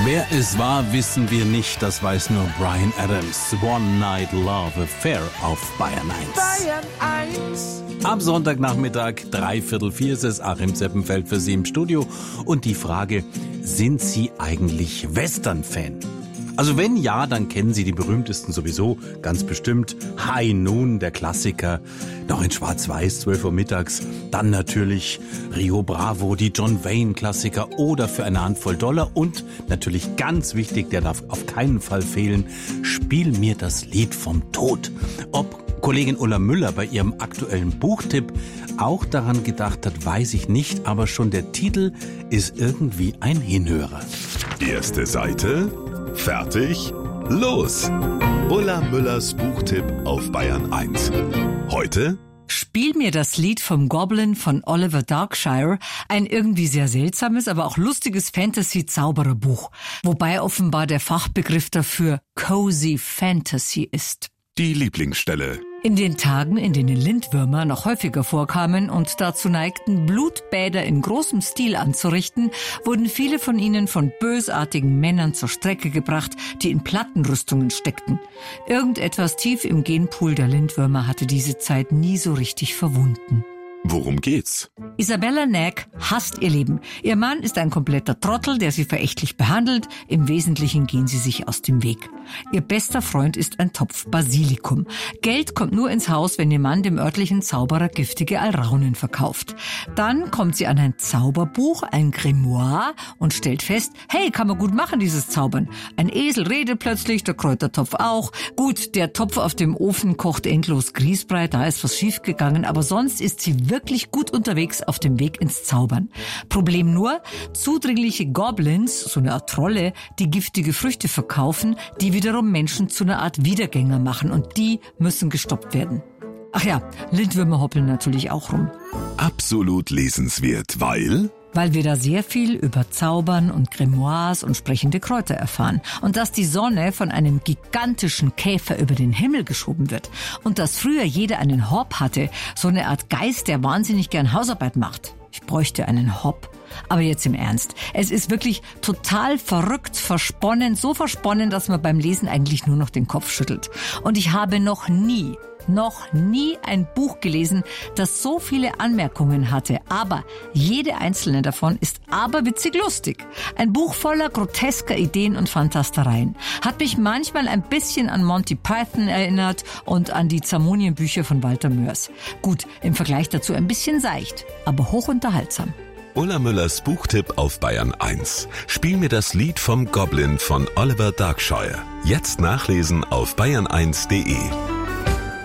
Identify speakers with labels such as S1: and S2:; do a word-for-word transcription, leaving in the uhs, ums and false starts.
S1: Wer es war, wissen wir nicht, das weiß nur Bryan Adams. One Night Love Affair auf Bayern eins.
S2: Bayern eins.
S1: Am Sonntagnachmittag, dreiviertel vier, ist es Achim Seppenfeld für Sie im Studio. Und die Frage, sind Sie eigentlich Western-Fan? Also wenn ja, dann kennen Sie die berühmtesten sowieso, ganz bestimmt. High Noon, der Klassiker, noch in Schwarz-Weiß, zwölf Uhr mittags. Dann natürlich Rio Bravo, die John Wayne-Klassiker oder Für eine Handvoll Dollar. Und natürlich ganz wichtig, der darf auf keinen Fall fehlen, Spiel mir das Lied vom Tod. Ob Kollegin Ulla Müller bei ihrem aktuellen Buchtipp auch daran gedacht hat, weiß ich nicht, aber schon der Titel ist irgendwie ein Hinhörer.
S3: Erste Seite, fertig, los! Ulla Müllers Buchtipp auf Bayern eins. Heute:
S4: Spiel mir das Lied vom Goblin von Oliver Darkshire, ein irgendwie sehr seltsames, aber auch lustiges Fantasy-Zaubererbuch, wobei offenbar der Fachbegriff dafür Cozy Fantasy ist.
S3: Die Lieblingsstelle.
S4: In den Tagen, in denen Lindwürmer noch häufiger vorkamen und dazu neigten, Blutbäder in großem Stil anzurichten, wurden viele von ihnen von bösartigen Männern zur Strecke gebracht, die in Plattenrüstungen steckten. Irgendetwas tief im Genpool der Lindwürmer hatte diese Zeit nie so richtig verwunden.
S3: Worum geht's?
S4: Isabella Nag hasst ihr Leben. Ihr Mann ist ein kompletter Trottel, der sie verächtlich behandelt. Im Wesentlichen gehen sie sich aus dem Weg. Ihr bester Freund ist ein Topf Basilikum. Geld kommt nur ins Haus, wenn ihr Mann dem örtlichen Zauberer giftige Alraunen verkauft. Dann kommt sie an ein Zauberbuch, ein Grimoire, und stellt fest, hey, kann man gut machen, dieses Zaubern. Ein Esel redet plötzlich, der Kräutertopf auch. Gut, der Topf auf dem Ofen kocht endlos Grießbrei, da ist was schiefgegangen, aber sonst ist sie wirklich gut unterwegs auf dem Weg ins Zaubern. Problem nur, zudringliche Goblins, so eine Art Trolle, die giftige Früchte verkaufen, die wiederum Menschen zu einer Art Wiedergänger machen, und die müssen gestoppt werden. Ach ja, Lindwürmer hoppeln natürlich auch rum.
S3: Absolut lesenswert, weil...
S4: Weil wir da sehr viel über Zaubern und Grimoires und sprechende Kräuter erfahren. Und dass die Sonne von einem gigantischen Käfer über den Himmel geschoben wird. Und dass früher jeder einen Hob hatte, so eine Art Geist, der wahnsinnig gern Hausarbeit macht. Ich bräuchte einen Hob. Aber jetzt im Ernst. Es ist wirklich total verrückt, versponnen, so versponnen, dass man beim Lesen eigentlich nur noch den Kopf schüttelt. Und ich habe noch nie... noch nie ein Buch gelesen, das so viele Anmerkungen hatte. Aber jede einzelne davon ist aberwitzig lustig. Ein Buch voller grotesker Ideen und Fantastereien. Hat mich manchmal ein bisschen an Monty Python erinnert und an die Zamonien-Bücher von Walter Mörs. Gut, im Vergleich dazu ein bisschen seicht, aber hochunterhaltsam.
S3: Ulla Müllers Buchtipp auf Bayern eins. Spiel mir das Lied vom Goblin von Oliver Darkshire. Jetzt nachlesen auf bayern eins punkt de.